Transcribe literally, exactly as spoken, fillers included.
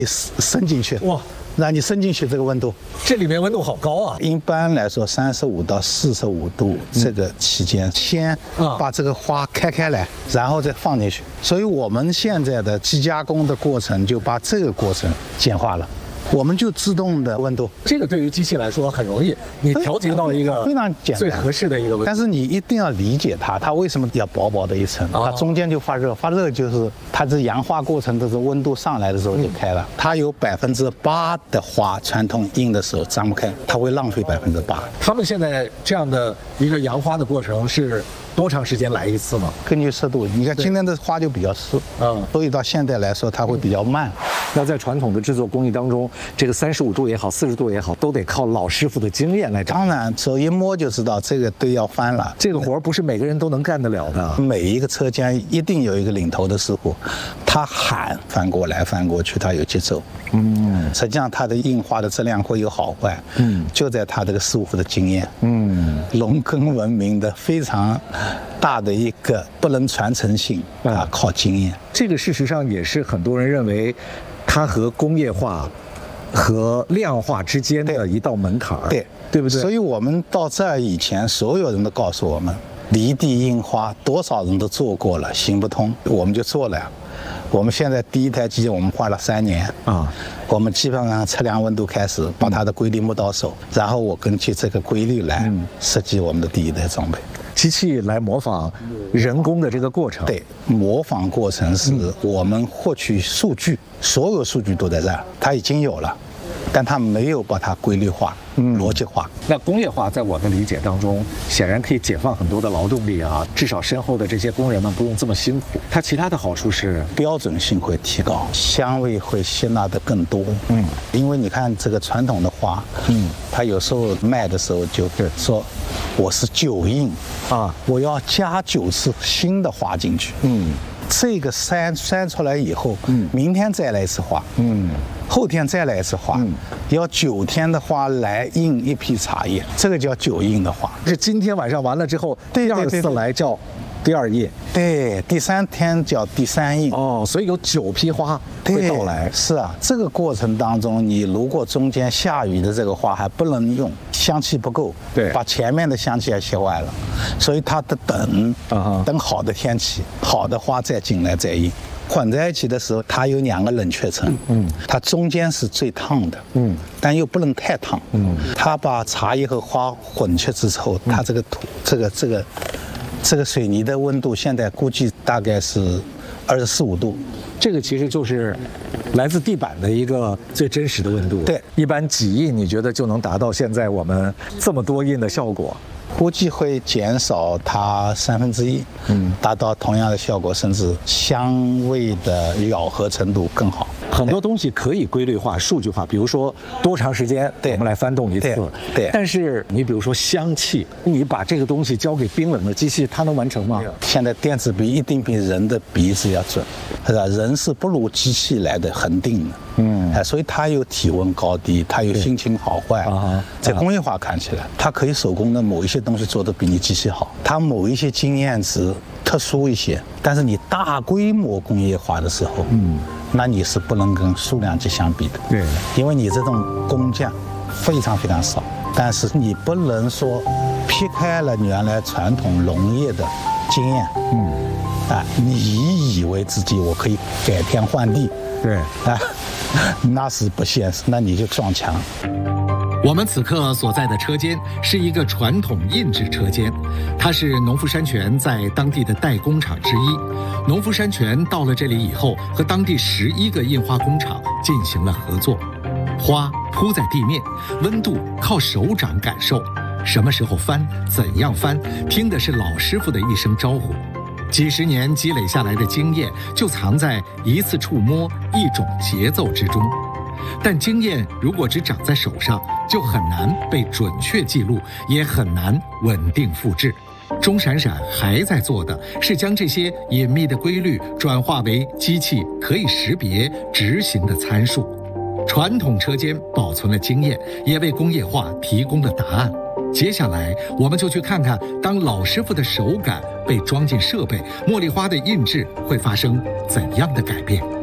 伸进去，哇，让你伸进去这个温度， 这里面温度好高啊！ 一般来说，三十五到四十五度这个期间，嗯、先把这个花开开来，然后再放进去。所以我们现在的机加工的过程就把这个过程简化了。我们就自动的温度， 这个对于机器来说很容易，你调节到一个非常简单、 最合适的一个温度。 但是你一定要理解它，它为什么要薄薄的一层？它中间就发热，发热就是它这氧化过程的时候，温度上来的时候就开了。它有百分之八的花，传统硬的时候张不开，它会浪费百分之八。 他们现在这样的一个扬花的过程是多长时间来一次吗？ 根据湿度，你看今天的花就比较湿，嗯，所以到现在来说它会比较慢。 那在传统的制作工艺当中，这个三十五度也好，四十度也好，都得靠老师傅的经验来掌握。 当然，手一摸就知道这个堆要翻了。 这个活不是每个人都能干得了的。 每一个车间一定有一个领头的师傅，他喊翻过来翻过去，他有节奏。嗯，实际上他的印花的质量会有好坏，嗯，就在他这个师傅的经验。嗯，农耕文明的非常大的一个不能传承性啊，靠经验。 这个事实上也是很多人认为，它和工业化和量化之间的一道门槛， 对对不对？ 所以我们到这儿以前，所有人都告诉我们，离地印花多少人都做过了，行不通，我们就做了。我们现在第一台机我们花了三年啊，我们基本上测量温度开始，把它的规律摸到手，然后我根据这个规律来设计我们的第一代装备。 机器来模仿人工的这个过程， 对，模仿过程是我们获取数据，所有数据都在这儿，它已经有了，但它没有把它规律化、嗯、逻辑化。 那工业化在我的理解当中，显然可以解放很多的劳动力啊，至少身后的这些工人们不用这么辛苦。它其他的好处是标准性会提高，香味会吸纳的更多。嗯，因为你看这个传统的花，嗯，它有时候卖的时候就说我是九印啊，我要加九次新的花进去。嗯。这个筛筛出来以后，嗯，明天再来一次花，嗯，后天再来一次花，嗯，要九天的花来印一批茶叶，这个叫九印的花。 这今天晚上完了之后，第二次来叫第二印， 对，第三天叫第三印。 哦，所以有九批花会到来。 是啊，这个过程当中，你如果中间下雨的这个花还不能用，香气不够， 对， 把前面的香气也吸坏了，所以它的等，啊，等好的天气，好的花再进来再印。混在一起的时候，它有两个冷却层，嗯，它中间是最烫的，嗯，但又不能太烫，嗯，它把茶叶和花混去之后，它这个土，这个这个。这个水泥的温度现在估计大概是二十四五度， 这个其实就是来自地板的一个最真实的温度。 对， 一般几印你觉得就能达到现在我们这么多印的效果？ 估计会减少它三分之一，嗯，达到同样的效果，甚至香味的咬合程度更好。 很多东西可以规律化、数据化，比如说多长时间我们来翻动一次， 对，对。 但是你比如说香气，你把这个东西交给冰冷的机器，它能完成吗？ 现在电子鼻一定比人的鼻子要准，是吧？人是不如机器来的恒定的，嗯，哎，所以它有体温高低，它有心情好坏啊。在工业化看起来，它可以手工的某一些东西做得比你机器好，它某一些经验值特殊一些，但是你大规模工业化的时候，嗯。那你是不能跟数量级相比的， 对， 因为你这种工匠非常非常少，但是你不能说撇开了原来传统农业的经验，嗯，啊，你以为自己我可以改天换地， 对， 啊，那是不现实，那你就撞墙。 我们此刻所在的车间是一个传统印制车间，它是农夫山泉在当地的代工厂之一。农夫山泉到了这里以后，和当地十一个印花工厂进行了合作。花铺在地面，温度靠手掌感受，什么时候翻，怎样翻，听的是老师傅的一声招呼。几十年积累下来的经验，就藏在一次触摸、一种节奏之中。但经验如果只长在手上，就很难被准确记录，也很难稳定复制。钟闪闪还在做的是将这些隐秘的规律转化为机器可以识别执行的参数。传统车间保存了经验，也为工业化提供了答案。接下来我们就去看看，当老师傅的手感被装进设备，茉莉花的印制会发生怎样的改变。